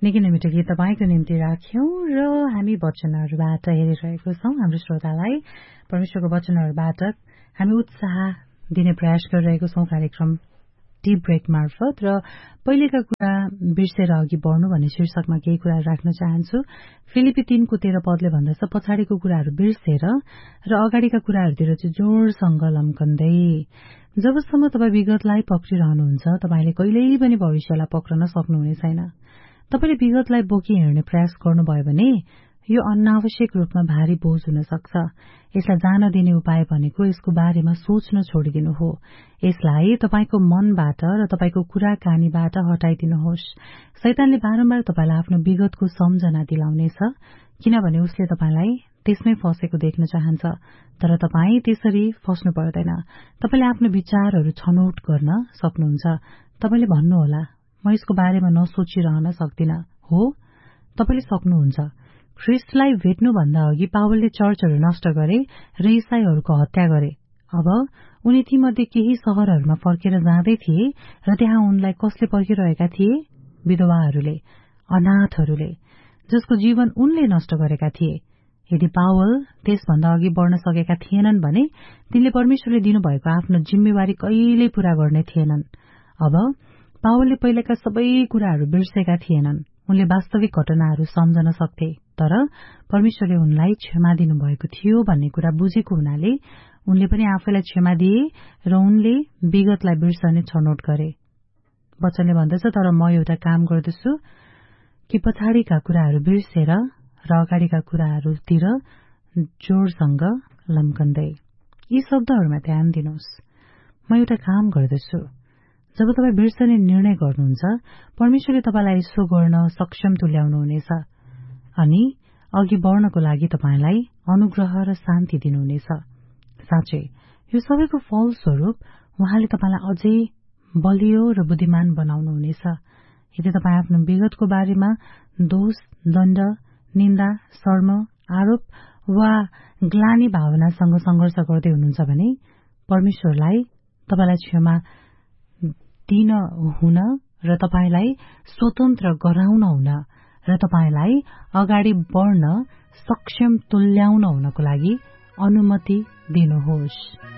निकै नै मिठो गीत तपाईँको निम्ति राख्यौं र हामी वचनहरूबाट हेरिरहेको छौं। हाम्रो श्रोतालाई परमेश्वरको वचनहरूबाट हामी उत्साह दिने प्रयास गरिरहेको छौं कार्यक्रम टी ब्रेक मार्फत। र पहिलेका कुरा बिर्सेर अघि बढ्नु भन्ने शीर्षकमा केही कुरा राख्न चाहन्छु। फिलिपी 3:13 पदले भन्दछ, पछाडिको कुराहरू बिर्सेर र अगाडिका कुराहरूतिर चाहिँ जोड़सँग लम्कन्दै। जबसम्म तपाईँ विगतलाई पक्रिरहनुहुन्छ, तपाईँले कहिल्यै पनि भविष्यलाई पक्रन सक्नुहुने छैन। तपाईले विगतलाई बोकी हिँड्ने प्रयास गर्नुभयो भने यो अनावश्यक रूपमा भारी बोझ हुन सक्छ। यसलाई जान दिने उपाय भनेको यसको बारेमा सोच्न छोडिदिनु हो। यसलाई तपाईको मनबाट र तपाईको कुराकानीबाट हटाइदिनुहोस्। शैतानले बारम्बार तपाईलाई आफ्नो विगतको सम्झना दिलाउनेछ, किनभने उसले तपाईलाई त्यसमै फसेको देख्न चाहन्छ। तर तपाई त्यसरी फस्नु पर्दैन। तपाईले आफ्नो विचारहरू छनौट गर्न सक्नुहुन्छ। तपाईले भन्नुहोला, म यसको बारेमा नसोचिरहन सक्दिन। हो, तपाईले सक्नुहुन्छ। ख्रिस्टलाई भेट्नुभन्दा अघि पावलले चर्चहरू नष्ट गरे र ईसाईहरूको हत्या गरे। अब उनी तीमध्ये केही शहरहरूमा फर्केर जाँदै थिए र त्यहाँ उनलाई कसले पर्खिरहेका थिए? विधवाहरूले, अनाथहरूले, जसको जीवन उनले नष्ट गरेका थिए। यदि पावल त्यसभन्दा अघि बढ्न सकेका थिएनन् भने तिनले परमेश्वरले दिनुभएको आफ्नो जिम्मेवारी कहिल्यै पूरा गर्ने थिएनन्। अब पावलले पहिलेका सबै कुराहरू बिर्सेका थिएनन्। उनले वास्तविक घटनाहरू सम्झन सक्थे, तर परमेश्वरले उनलाई क्षमा दिनुभएको थियो भन्ने कुरा बुझेको हुनाले उनले पनि आफैलाई क्षमा दिए र उनले विगतलाई बिर्सने छनौट गरे। वचनले भन्दछ, तर म एउटा काम गर्दछु कि पछाडिका कुराहरू बिर्सेर र अगाडिका कुराहरूतिर जोड़सँग लम्कन्दै। यी शब्दहरूमा ध्यान दिनुहोस्। म एउटा काम गर्दछु। जब तपाईँ बिर्सने निर्णय गर्नुहुन्छ, परमेश्वरले तपाईलाई यसो गर्न सक्षम तुल्याउनुहुनेछ अनि अघि बढ्नको लागि तपाईलाई अनुग्रह र शान्ति दिनुहुनेछ। साँच्चै यो सबैको फलस्वरूप उहाँले तपाईलाई अझै बलियो र बुद्धिमान बनाउनुहुनेछ। यदि तपाईँ आफ्नो विगतको बारेमा दोष, दण्ड, निन्दा, शर्म, आरोप वा ग्लानी भावनासँग संघर्ष गर्दै हुनुहुन्छ भने परमेश्वरलाई तपाईलाई क्षमा दिन हुन र तपाईलाई स्वतन्त्र गराउन हुन र तपाईलाई अगाडि बढ्न सक्षम तुल्याउन हुनको लागि अनुमति दिनुहोस्।